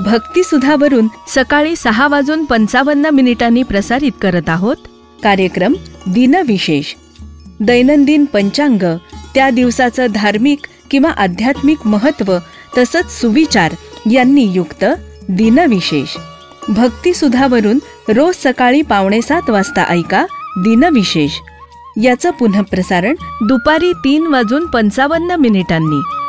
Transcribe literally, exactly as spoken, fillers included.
भक्तिसुधावरून सकाळी सहा वाजून पंचावन्न मिनिटांनी प्रसारित करत आहोत कार्यक्रम दिनविशेष. दैनंदिन पंचांग, त्या दिवसाचं धार्मिक किंवा आध्यात्मिक महत्त्व तसंच सुविचार यांनी युक्त दिनविशेष. भक्तिसुधावरून रोज सकाळी पावणे सात वाजता ऐका दिनविशेष. याचं पुनःप्रसारण दुपारी तीन वाजून पंचावन्न मिनिटांनी.